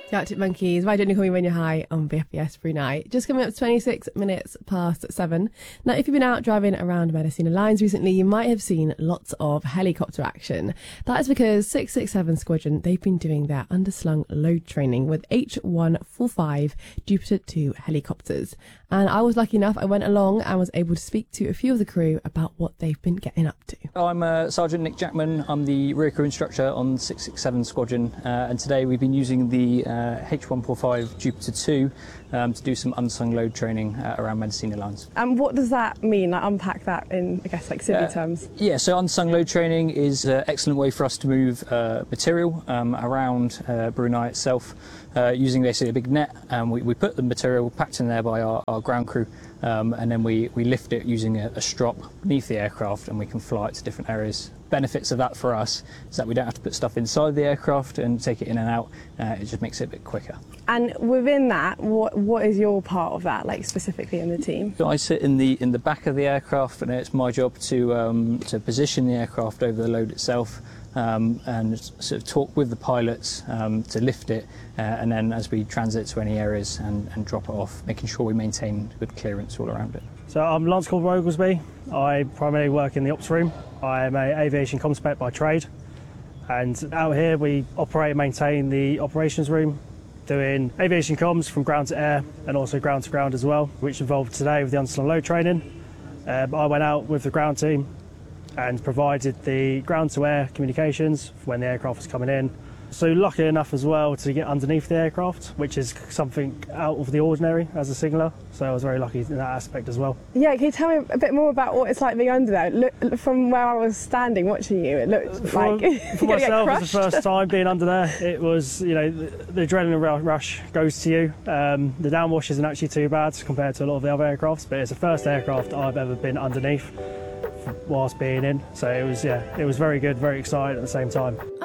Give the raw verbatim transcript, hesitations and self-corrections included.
The Arctic Monkeys, Why Don't You Call Me When You're High on B F B S Brunei. Just coming up to twenty-six minutes past seven. Now, if you've been out driving around Mendocino Lines recently, you might have seen lots of helicopter action. That is because six six seven Squadron, they've been doing their underslung load training with H one forty-five Jupiter two helicopters. And I was lucky enough, I went along and was able to speak to a few of the crew about what they've been getting up to. I'm uh, Sergeant Nick Jackman. I'm the rear crew instructor on six six seven Squadron, uh, and today we've been using the uh, H one forty-five Jupiter two um, to do some unsung load training uh, around Mendocino Lines. And what does that mean? Like, unpack that in, I guess, like civvy uh, terms. Yeah, so unsung load training is an excellent way for us to move uh, material um, around uh, Brunei itself uh, using basically a big net. Um, we, we put the material packed in there by our, our ground crew, um, and then we, we lift it using a, a strop beneath the aircraft, and we can fly it to different areas. Benefits of that for us is that we don't have to put stuff inside the aircraft and take it in and out. Uh, it just makes it a bit quicker. And within that, what what is your part of that, like specifically in the team? So I sit in the in the back of the aircraft, and it's my job to um, to position the aircraft over the load itself, um, and sort of talk with the pilots um, to lift it, uh, and then as we transit to any areas and, and drop it off, making sure we maintain good clearance all around it. So I'm Lance Corporal Oglesby. I primarily work in the ops room. I am an aviation comm spec by trade, and out here we operate and maintain the operations room, doing aviation comms from ground to air and also ground to ground as well, which involved today with the unslung load training. Uh, I went out with the ground team and provided the ground to air communications when the aircraft was coming in. So lucky enough as well to get underneath the aircraft, which is something out of the ordinary as a signaller. So I was very lucky in that aspect as well. Yeah, can you tell me a bit more about what it's like being under there? Look, from where I was standing watching you, it looked for, like for myself, it was the first time being under there. It was, you know, the, the adrenaline rush goes to you. Um, the downwash isn't actually too bad compared to a lot of the other aircrafts, but it's the first aircraft I've ever been underneath whilst being in. So it was, yeah, it was very good, very exciting at the same time.